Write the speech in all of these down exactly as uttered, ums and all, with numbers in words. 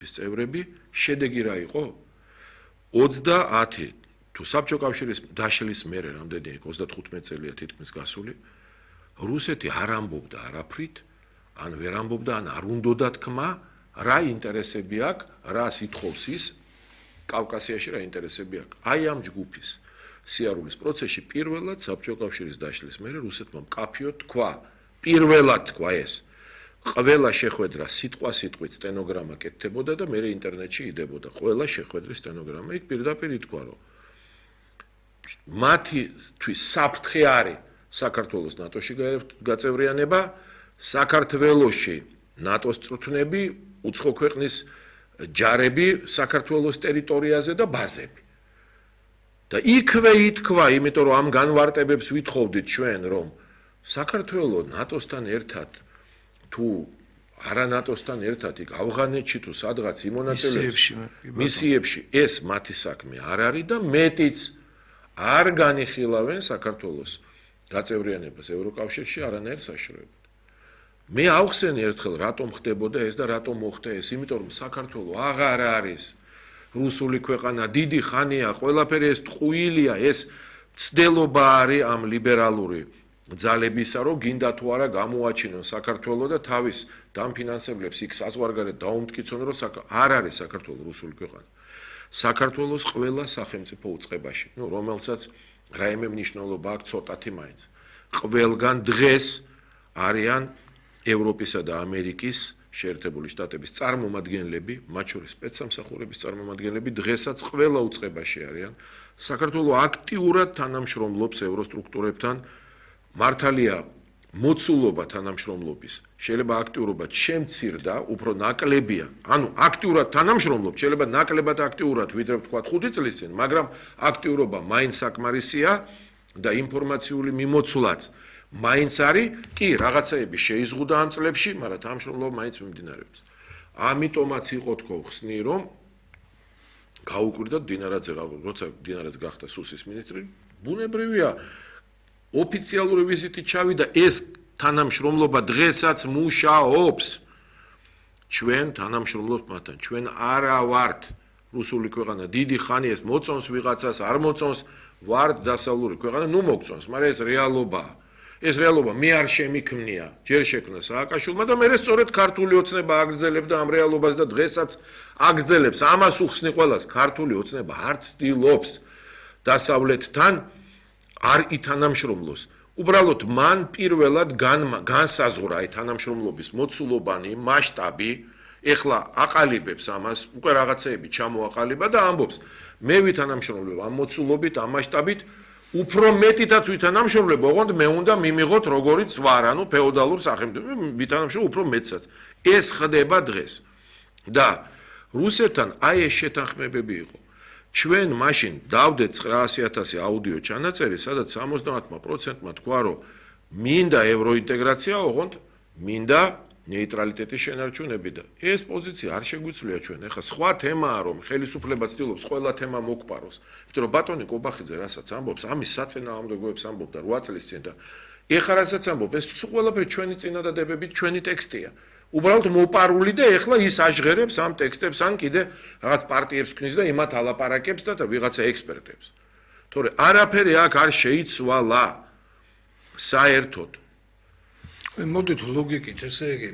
წევრები შედეგი რა იყო? ოცდაათი თუ საბჭო კავშირის დაშლის მერე რამდენი იყო ოცდათხუთმეტი წელია თითქმის გასული რუსეთი არ ამბობდა არაფრით ან ვერ ამბობდა ან არ უნდოდა თქმა რა ინტერესები აქვს რა სიტყვის ის კავკასიაში რა ინტერესები აქვს აი ამ ჯგუფის სიარულის პროცესში პირველად საბჭო კავშირის დაშლის მერე რუსეთმა მკაფიოდ თქვა პირველად თქვა ეს ყველა შეხვედრა სიტყვა სიტყვით სტენოგრამა კეთდებოდა და მე ინტერნეტში იდებოდა ყველა შეხვედრის სტენოგრამა იქ პირდაპირ ითქვა რომ მათთვის საფრთხე არის საქართველოს ნატოში გაწევრიანება საქართველოში ნატოს წვრთნები უცხო ქვეყნის ჯარები საქართველოს ტერიტორიაზე და ბაზები და იქვე ითქვა იმიტომ რომ ამ განვარტებებს ვითხოვდით ჩვენ რომ საქართველოს ნატოსთან ერთად თუ არა ნატოსთან ერთად იქ ავღანეთში თუ სადღაც იმონაწილეებს მისიებში ეს მათი საქმე არ არის და მეტიც არ განიხილავენ საქართველოს გაწევრიანებას ევროკავშირში არანაირ საშუალებად. მე ავხსენე ერთხელ რატომ ხდებოდა ეს და რატომ მოხდა ეს, იმიტომ რომ საქართველოს აღარ არის რუსული ქვეყანა, დიდი ხანია, ყველაფერი ეს ტყუილია, ეს ცდელობა არის ამ ლიბერალური ძალებისა, რომ გინდა თუ არა გამოაჩინონ საქართველოს და თავის დამფინანსებლებს იქ საზღვარგარეთ დაუმტკიცონ, რომ არ არის საქართველოს რუსული ქვეყანა. საქართველოს ყველა სახელმწიფო უწყებაში, ну, რომელსაც რაიმე მნიშვნელობა აქვს ცოტათი მაინც. ყველგან დღეს არიან ევროპისა და ამერიკის შეერთებული შტატების წარმომადგენლები, მათ შორის სპეცსამსახურების წარმომადგენლები დღესაც ყველა უწყებაში არიან. საქართველოს აქტიურად თანამშრომლობს ევროსტრუქტურებთან. მართალია მოცულობა თანამშრომლობის შეიძლება აქტიურობად შემცირდა, უფრო ნაკლებია. ანუ აქტიურად თანამშრომლობ, შეიძლება ნაკლებად აქტიურად ვიდრე ვთქვათ ხუთი წლის წინ, მაგრამ აქტიურობა მაინც საკმარისია და ინფორმაციული მიმოცვლაც მაინც არის, კი, რაღაცაები შეიზღუდა ამ წლებში, მაგრამ თანამშრომლობა მაინც მიმდინარეობს. ამიტომაც იყო თქო ხსნი, რომ გაუკვირდა დინარაძე, როცა დინარაძე გახდა სუსის მინისტრი, ბუნებრივია ოფიციალური ვიზიტით ჩავიდა ეს თანამშრომლობა დღესაც მუშაობს. ჩვენ თანამშრომლობთ მათთან, ჩვენ არა ვართ რუსული ქვეყანა, დიდი ხანი ეს მოწონს ვიღაცას, არ მოწონს, ვართ დასავლური ქვეყანა, ნუ მოგწონს, მაგრამ ეს რეალობაა. ეს რეალობა მე არ შემიქმნია, ჯერ შექმნა სააკაშვილმა და მე სწორედ ქართული ოცნება აგრძელებდა ამ რეალობას და დღესაც აგრძელებს. ამას უხსნი ყველას, ქართული ოცნება არ ცდილობს დასავლეთთან არ ითანამშრომლოს. უბრალოდ მან პირველად განსაზღვრა აი თანამშრომლობის მოცულობანი, მასშტაბი, ეხლა აყალიბებს ამას, უკვე რაღაცეები ჩამოაყალიბა და ამბობს, მე ვითანამშრომლებ ამ მოცულობით, ამ მასშტაბით, უფრო მეტითაც ვითანამშრომლებ, ოღონდ მე უნდა მიმიღოთ როგორიც ვარ, ანუ ფეოდალურ სახელმწიფო, ვითანამშრომლებ უფრო მეტსაც. ეს ხდება დღეს. და რუსეთთან აი ეს შეთანხმებები იყო. ჩვენ მაშინ დავდეთ ცხრაასი ათასი აუდიო ჩანაწერი, სადაც სამოცდაათი პროცენტმა თქვა, რომ მინდა ევროინტეგრაცია, ოღონდ მინდა ნეიტრალიტეტის შენარჩუნები და ეს პოზიცია არ შეგვიძლია ჩვენ. ეხლა სხვა თემაა, რომ ხელისუფლება ცდილობს ყველა თემა მოგპაროს. იმიტომ რომ ბატონი კობახიძე რასაც ამბობს, ამის საწინააღმდეგოებს ამბობდა რვა წლის წინ და ეხლა რასაც ამბობს, ეს ყველაფერი ჩვენი წინადადებებით, ჩვენი ტექსტია. უბრალოდ მოპარული და ეხლა ის აჟღერებს ამ ტექსტებს ან კიდე რაღაც პარტიებს ქნის და იმათ ალაპარაკებს და ვიღაცა ექსპერტებს. თორე არაფერი აქ არ შეიცვალა საერთოდ. მოდით ლოგიკით, ესე იგი,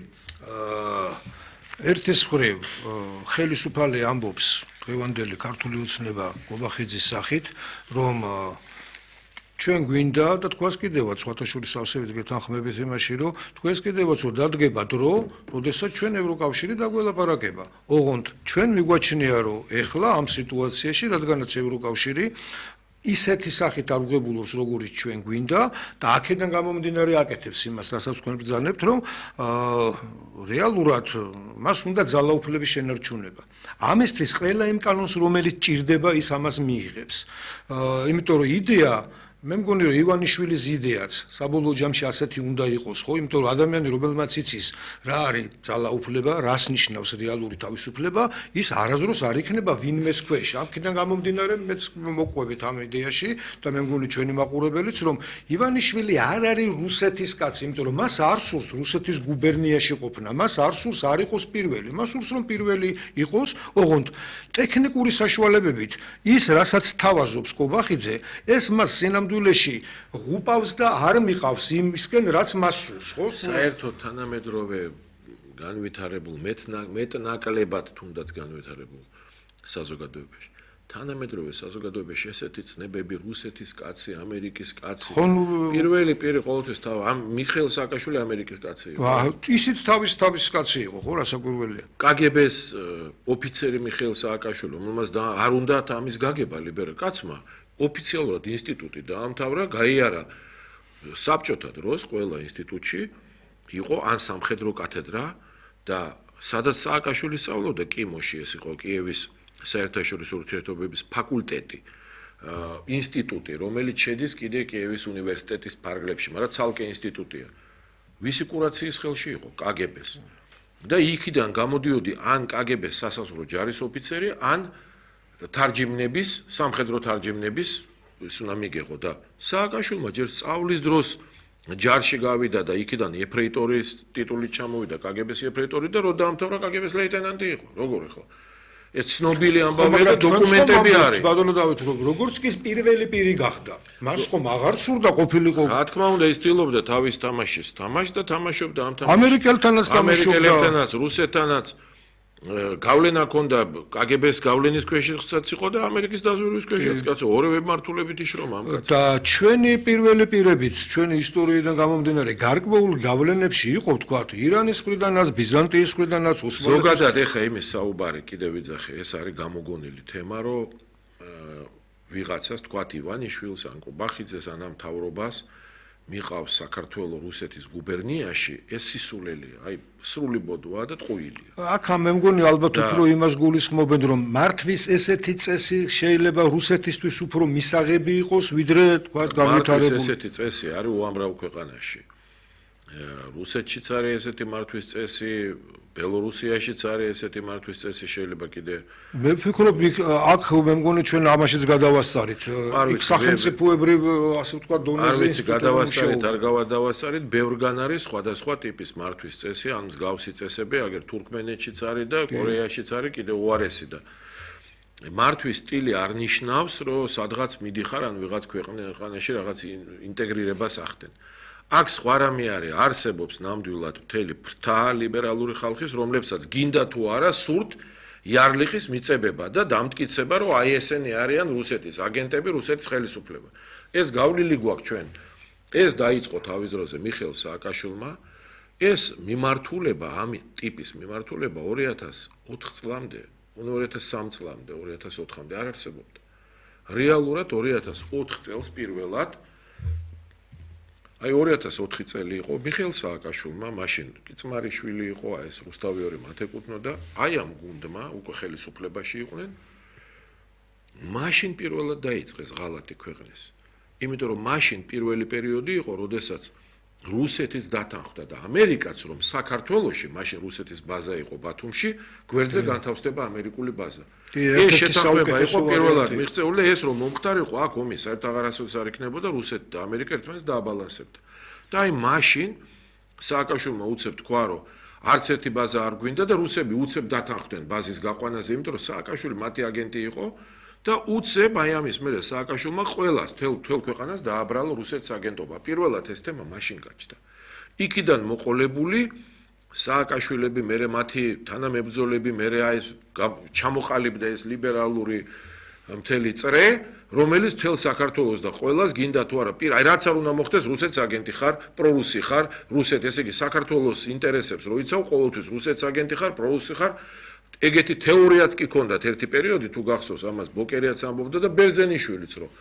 ერთის მხრივ ხელისუფალი ამბობს დღევანდელი ქართული ოცნება კობახიძის სახით, რომ ჩვენ გვინდა და თქვას კიდევაც სხვათა შორის ავსებით გეთანხმებით იმაში, რომ თქვენს კიდევაც რომ დადგება დრო, როდესაც ჩვენ ევროკავშირი დაგველაპარაკება. ოღონდ ჩვენ მიგვაჩნია, რომ ეხლა ამ სიტუაციაში, რადგანაც ევროკავშირი ისეთი სახით არ უღებულობს, როგორიც ჩვენ გვინდა და აქედან გამომდინარე აკეთებს იმას, რასაც თქვენ ბრძანებთ, რომ რეალურად მას უნდა ძალაუფლების შენარჩუნება. ამისთვის ყველა იმ კანონს, რომელიც ჭირდება, ის ამას მიიღებს. იმიტომ რომ იდეა მე მგონი რომ ივანიშვილის იდეაც საბოლოო ჯამში ასეთი უნდა იყოს, ხო? იმიტომ რომ ადამიანი რომელმაც იცის რა არის ძალაუფლება, რას ნიშნავს რეალური თავისუფლება, ის არასდროს არ იქნება ვინმეს ქვეშ. აქედან გამომდინარე მეც მოყვებით ამ იდეაში და მე მგონი ჩვენი მაყურებელიც რომ ივანიშვილი არ არის რუსეთის კაცი, იმიტომ რომ მას არ სურს რუსეთის გუბერნიაში ყოფნა, მას არ სურს არ იყოს პირველი, მას სურს რომ პირველი იყოს, ოღონდ ტექნიკური საშუალებებით ის რასაც თავაზობს კობახიძე, ეს მას სინამდვილეში ღუპავს და არ მიყავს იმისკენ, რაც მას სურს, ხო? საერთოდ თანამედროვე განვითარებულ მეტნაკლებად თუნდაც განვითარებულ საზოგადოებაში თანამედროვე საზოგადოებაში ესეთი ცნებები რუსეთის კაცი, ამერიკის კაცი. პირველი პირი ყოველთვის თავ ამ მიხეილ სააკაშვილი ამერიკის კაცი იყო. ისიც თავის თავის კაცი იყო, ხო, რასაკვირველია. კაგებეს ოფიცერი მიხეილ სააკაშვილი, რომელმაც არ უნდა ამის გაგება ლიბერალ კაცმა, ოფიციალურად ინსტიტუტი დაამთავრა, გაიარა საბჭოთა დროს ყველა ინსტიტუტში იყო ან სამხედრო კათედრა და სადაც სააკაშვილი სწავლობდა კიმოში, ეს იყო კიევის საერთაშორისო ურთიერთობების ფაკულტეტი, ინსტიტუტი, რომელიც შედის კიდე კიევის უნივერსიტეტის ფარგლებში, მაგრამ ცალკე ინსტიტუტია. ვისი კურაციის ხელში იყო? კაგებეს. და იქიდან გამოდიოდი ან კაგებეს სასაზღვრო ჯარის ოფიცერი, ან თარჯიმნების, სამხედრო თარჯიმნების ის უნდა მიგეღო და სააკაშვილმა ჯერ სწავლის დროს ჯარში გავიდა და იქიდან ეფრეიტორის ტიტულით ჩამოვიდა კაგების ეფრეიტორი და რო დაამთავრა კაგების ლეიტენანტი იყო. როგორ ხო? ეს ცნობილი ამბავია და დოკუმენტები არის. ბატონო დავით, როგორც კი პირველი პირი გახდა. მას ხომ აღარ სურდა ყოფილიყო. რა თქმა უნდა, ის ცდილობდა თავის თამაშის თამაშს და თამაშობდა ამ თამაშს. ამერიკელთანაც თამაშობდა. ამერიკელთანაც, რუსეთთანაც გავლენა ჰქონდა კაგების გავლენის ქვეშაც იყო და ამერიკის დაზვერვის ქვეშაც კაცო ორივე მართულებით იშრომა ამ კაცს. და ჩვენი პირველი პირებიც, ჩვენი ისტორიიდან გამომდინარე, გარკვეულ გავლენებში იყო თქვათ ირანის მხრიდანაც, ბიზანტიის მხრიდანაც, ოსმალეთის. ზოგადად ეხა იმის საუბარი კიდევ ვიძახე, ეს არის გამოგონილი თემა, რომ ვიღაცას თქვათ ივანიშვილს, ან კობახიძეს, ან ამ მთავრობას მიყავს საქართველოს რუსეთის გუბერნიაში ეს სისულელია, აი სრული ბოდვაა და ტყუილია. აქ მე მგონი ალბათ უფრო იმას გულისხმობენ, რომ მართვის ესეთი წესი შეიძლება რუსეთისთვის უფრო მისაღები იყოს, ვიდრე თქვათ განვითარებული. მართვის ესეთი წესი არის უამრავ ქვეყანაში. რუსეთშიც არის ესეთი მართვის წესი, ბელორუსიაშიც არის ესეთი მართვის წესი, შეიძლება კიდე. მე ვფიქრობ, აქ მე მგონი ჩვენ ამაშიც გადავასწარით. იქ სახელმწიფოებრივ, ასე ვთქვათ, დონეზე. არ ვიცი, გადავასწარით, არ გავადავასწარით, ბევრგან არის სხვადასხვა ტიპის მართვის წესი, ან მსგავსი წესები, აგერ თურქმენეთშიც არის და კორეაშიც არის კიდე უარესი და მართვის სტილი არ ნიშნავს, რომ სადღაც მიდიხარ, ან ვიღაც ქვეყანაში რაღაც ინტეგრირებას ახდენ. აქ სხვა რამე არის, არსებობს ნამდვილად მთელი ფრთა ლიბერალური ხალხის, რომლებსაც გინდა თუ არა სურთ იარლიხის მიწებება და დამტკიცება, რომ აი ესენი არიან რუსეთის აგენტები, რუსეთის ხელისუფლება. ეს გავლილი გვაქვს ჩვენ. ეს დაიწყო თავის დროზე მიხეილ სააკაშვილმა, ეს მიმართულება, ამ ტიპის მიმართულება ორი ათას ოთხ წლამდე, ორი ათას სამი წლამდე, ორი ათას ოთხამდე არ არსებობდა. რეალურად ორი ათას ოთხ წელს პირველად აი ორი ათას ოთხი წელი იყო მიხეილ სააკაშვილმა, მაშინ კი წმარიშვილი იყო, აი ეს რუსთავიორი მათ ეკუთვნოდა, აი ამ გუნდმა უკვე ხელისუფლებაში იყვნენ. მაშინ პირველად დაიწყეს ღალატი ქვეყნის. იმიტომ რომ მაშინ პირველი პერიოდი იყო, როდესაც რუსეთის დათანხმდა და ამერიკაც რომ საქართველოში, მაშინ რუსეთის ბაზა იყო ბათუმში, გვერდზე განთავსდება ამერიკული ბაზა. ეს შეთანხმება იყო პირველად მიღწეული, ეს რომ მომხდარიყო აქ ომი საერთოდ აღარასოდეს არ იქნებოდა, რუსეთი და ამერიკა ერთმანეთს დააბალანსებდა. და აი მაშინ სააკაშვილმა უცებ თქვა, რომ არც ერთი ბაზა არ გვინდა და რუსები უცებ დათანხმდნენ ბაზის გაყვანაზე, იმიტომ რომ სააკაშვილი მათი აგენტი იყო და უცებ აი ამის მერე სააკაშვილმა ყველას თელ თელ ქვეყანას დააბრალა რუსეთის აგენტობა. პირველად ეს თემა მაშინ გაჩნდა. იქიდან მოყოლებული სააკაშვილები, მერე მათი თანამებრძოლები, მერე აი ეს ჩამოყალიბდა ეს ლიბერალური მთელი წრე, რომელიც თელ საქართველოს და ყველას გინდა თუ არა, აი რაც არ უნდა მოხდეს, რუსეთის აგენტი ხარ, პრორუსი ხარ, რუსეთ, ესე იგი საქართველოს ინტერესებს რო იცავ, ყოველთვის რუსეთის აგენტი ხარ, პრორუსი ხარ. ეგეთი თეორიაც კი ქონდათ ერთი პერიოდი, თუ გახსოვს, ამას ბოკერიაც ამბობდა და ბერძენიშვილიც, რომ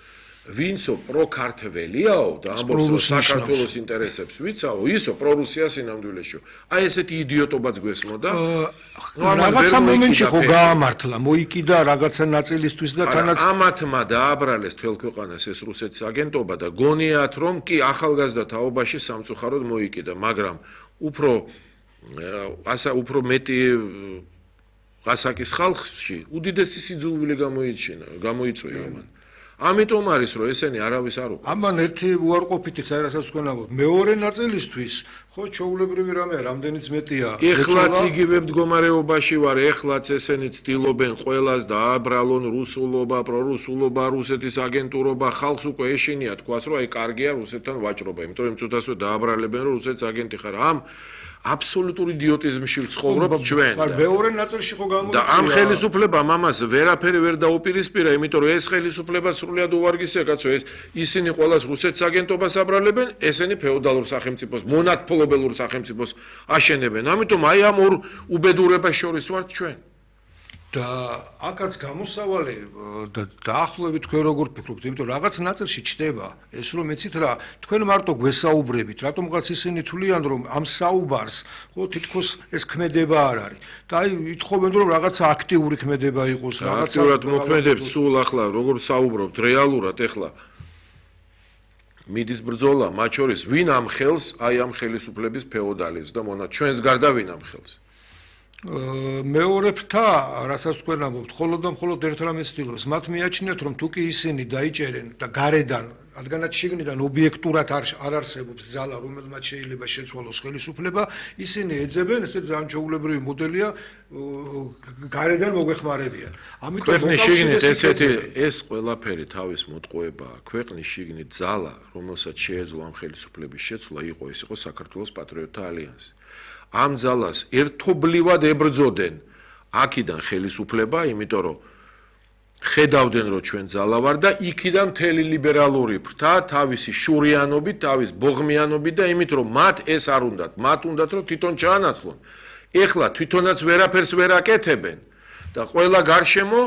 ვინცო პროქართველიაო და ამბობს რომ საქართველოს ინტერესებს ვიცაო, ისო პრორუსია სინამდვილეშო. აი ესეთი იდიოტობაც გვესმოდა. რაღაცა მომენტში ხო გაამართლა, მოიკიდა რაღაცა ნაწილისთვის და თანაც ამათმა დააბრალეს თელ ქვეყანას ეს რუსეთის აგენტობა და გონიათ რომ კი ახალგაზრდა თაობაში სამწუხაროდ მოიკიდა, მაგრამ უფრო ასა უფრო მეტი გასაკის ხალხში უდიდესი სიძულვილი გამოიჩინა, გამოიწვია მან. ამიტომ არის რომ ესენი არავის არ უყურებს. ამან ერთი უარყოფითი რასაც თქვენ ამბობთ, მეორე ნაწილისთვის ხო ჩაულებრივი რამეა, რამდენიც მეტია. ეხლაც იგივე მდგომარეობაში ვარ, ეხლაც ესენი ცდილობენ ყველას დააბრალონ რუსულობა, პრორუსულობა, რუსეთის აგენტურობა, ხალხს უკვე ეშინია თქვას რომ აი კარგია რუსეთთან ვაჭრობა, იმიტომ რომ წუთასვე დააბრალებენ რომ რუსეთის აგენტი ხარ. ამ აბსოლუტურ იდიოტიზმში ვცხოვრობთ ჩვენ. მაგრამ მეორე ნაწილში ხო გამოიწვია. და ამ ხელისუფლებამ ამას ვერაფერი ვერ დაუპირისპირა, იმიტომ რომ ეს ხელისუფლება სრულიად უვარგისია, კაცო, ეს ისინი ყველას რუსეთის აგენტობას აბრალებენ, ესენი ფეოდალურ სახელმწიფოს, მონათფლობელურ სახელმწიფოს აშენებენ. ამიტომ აი ამ ორ უბედურებას შორის ვართ ჩვენ. და აქაც გამოსავალი და დაახლოებით თქვენ როგორ ფიქრობთ, იმიტომ რაღაც ნაწილში ჩდება ეს რომ ეცით რა, თქვენ მარტო გვესაუბრებით, რატომღაც ისინი თვლიან რომ ამ საუბარს ხო თითქოს ეს ქმედება არ არის. და აი ითხოვენ რომ რაღაცა აქტიური ქმედება იყოს, რაღაცა აქტიურად მოქმედებს სულ ახლა როგორ საუბრობთ რეალურად ეხლა მიდის ბრძოლა მათ შორის ვინ ამხელს აი ამ ხელისუფლების ფეოდალიზმს და მონა ჩვენს გარდა ვინ ამხელს მეორე ფრთა, რასაც თქვენ ამბობთ, მხოლოდ და მხოლოდ ერთ რამეს ცდილობს. მათ მიაჩნიათ, რომ თუ კი ისინი დაიჭერენ და გარედან, რადგანაც შიგნიდან ობიექტურად არ არსებობს ძალა, რომელმაც შეიძლება შეცვალოს ხელისუფლება, ისინი ეძებენ, ესე ძალიან ჩაულებრივი მოდელია, გარედან მოგვეხმარებიან. ამიტომ ქვეყნის შიგნით ესეთი ეს ყველაფერი თავის მოტყუებაა. ქვეყნის შიგნით ძალა, რომელსაც შეეძლო ამ ხელისუფლების შეცვლა, იყო ეს იყო საქართველოს პატრიოტთა ალიანსი. ამ ძალას ერთობლივად ებრძოდენ აქედან ხელისუფლება, იმიტომ რომ ხედავდნენ რომ ჩვენ ძალა ვარ და იქიდან მთელი ლიბერალური ფრთა თავისი შურიანობით, თავის ბოღმიანობით და იმით რომ მათ ეს არ უნდათ, მათ უნდათ რომ თვითონ ჩაანაცვლონ. ეხლა თვითონაც ვერაფერს ვერ აკეთებენ და ყველა გარშემო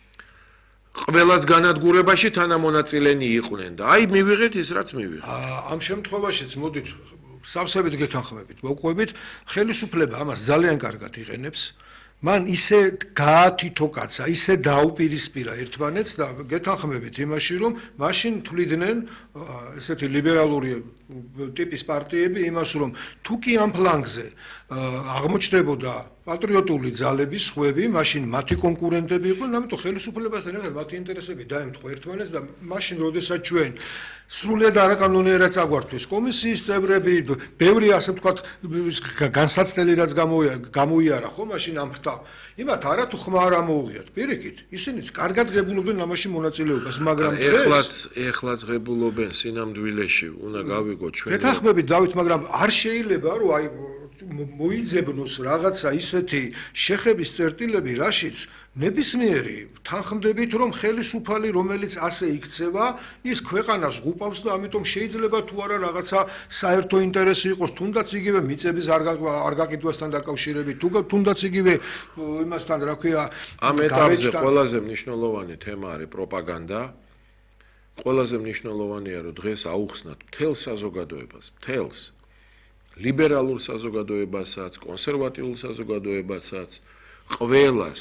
ყველას განადგურებაში თანამონაწილენი იყვნენ და აი მივიღეთ ის რაც მივიღეთ. ამ შემთხვევაშიც მოდით სავსებით გეთანხმებით, მოვყვებით, ხელისუფლება ამას ძალიან კარგად იყენებს. მან ისე გაათითო კაცა, ისე დაუპირისპირა ერთმანეთს და გეთანხმებით იმაში, რომ მაშინ თვლიდნენ ესეთი ლიბერალური ტიპის პარტიები იმას, რომ თუ კი ამ ფლანგზე აღმოჩნდებოდა პატრიოტული ძალების ხვევი, მაშინ მათი კონკურენტები იყვნენ, ამიტომ ხელისუფლებასთან ერთად მათი ინტერესები დაემთხვა ერთმანეთს და მაშინ როდესაც ჩვენ სრულიად არაკანონიერად წაგვართვეს კომისიის წევრები, ბევრი ასე ვთქვათ განსაცდელი რაც გამოიარა ხო მაშინ ამ ფრთა. იმათ არა თუ ხმა არ ამოუღიათ. პირიქით, ისინიც კარგად ღებულობდნენ ამაში მონაწილეობას, მაგრამ დღეს ეხლაც ეხლაც ღებულობენ სინამდვილეში, უნდა გავიგოთ ჩვენ. გეთანხმებით დავით, მაგრამ არ შეიძლება რომ აი მოიძებნოს რაღაცა ისეთი შეხების წერტილები, რაშიც ნებისმიერი თანხმდებით რომ ხელისუფალი რომელიც ასე იქცევა, ის ქვეყანას ღუპავს და ამიტომ შეიძლება თუ არა რაღაცა საერთო ინტერესი იყოს, თუნდაც იგივე მიწების არ გაკითვასთან დაკავშირებით, თუ თუნდაც იგივე იმასთან რა ქვია, ამ ეტაპზე ყველაზე მნიშვნელოვანი თემა არის პროპაგანდა. ყველაზე მნიშვნელოვანია რომ დღეს აუხსნათ მთელ საზოგადოებას, მთელს ლიბერალურ საზოგადოებასაც, კონსერვატიულ საზოგადოებასაც, ყველას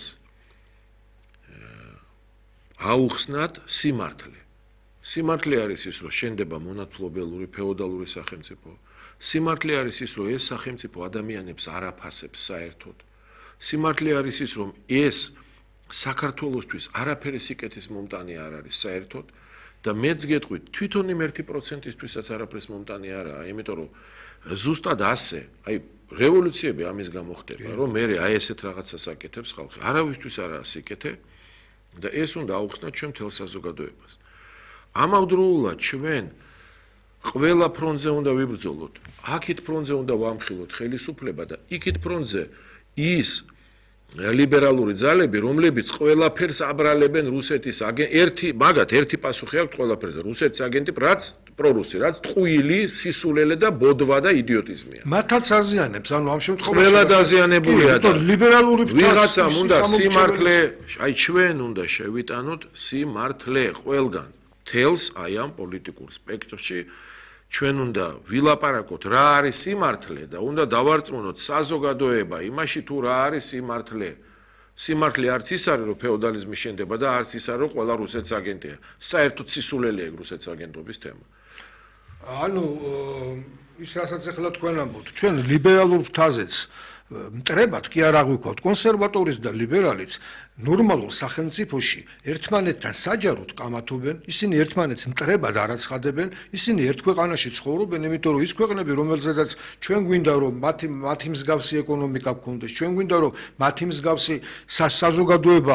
აუხსნათ სიმართლე. სიმართლე არის ის, რომ შენდება მონათფლობელური ფეოდალური სახელმწიფო. სიმართლე არის ის, რომ ეს სახელმწიფო ადამიანებს არ აფასებს საერთოდ. სიმართლე არის ის, რომ ეს საქართველოსთვის არაფერი სიკეთის მომტანი არ არის საერთოდ და მეც გეტყვით, თვითონ იმ ერთი პროცენტისთვისაც არაფერს მომტანი არაა, იმიტომ რომ ზუსტად ასე, აი რევოლუციები ამის გამო ხდება, რომ მე აი ესეთ რაღაცას აკეთებს ხალხი. არავისთვის არაა სიკეთე და ეს უნდა აუხსნათ ჩვენ მთელ საზოგადოებას. ამავდროულად ჩვენ ყველა ფრონტზე უნდა ვიბრძოლოთ. აქეთ ფრონტზე უნდა ვამხილოთ ხელისუფლება და იქით ფრონტზე ის ლიბერალური ძალები, რომლებიც ყველაფერს აბრალებენ რუსეთის აგენტ ერთი, მაგათ ერთი პასუხი აქვს ყველაფერზე. რუსეთის აგენტი რაც პრორუსი, რაც ტყუილი, სისულელე და ბოდვა და იდიოტიზმია. მათაც აზიანებს, ანუ ამ შემთხვევაში ყველა დაზიანებულია და ლიბერალური ვიღაცამ უნდა სიმართლე, აი ჩვენ უნდა შევიტანოთ სიმართლე ყველგან. მთელს აი ამ პოლიტიკურ სპექტრში ჩვენ უნდა ვილაპარაკოთ რა არის სიმართლე და უნდა დავარწმუნოთ საზოგადოება იმაში თუ რა არის სიმართლე. სიმართლე არც ის არის რომ ფეოდალიზმი შენდება და არც ის არის რომ ყველა რუსეთს აგენტია. საერთოდ სისულელია ეგ რუსეთს აგენტობის თემა. ანუ ის რასაც ახლა თქვენ ამბობთ, ჩვენ ლიბერალურ ფრთაზეც მტრებად კი არ აღვიქვათ კონსერვატორიც და ლიბერალიც ნორმალურ სახელმწიფოში ერთმანეთთან საჯაროდ კამათობენ, ისინი ერთმანეთს მტრებად არ აცხადებენ, ისინი ერთ ქვეყანაში ცხოვრობენ, იმიტომ რომ ის ქვეყნები, რომელზედაც ჩვენ გვინდა რომ მათი მათი მსგავსი ეკონომიკა გქონდეს, ჩვენ გვინდა რომ მათი მსგავსი საზოგადოება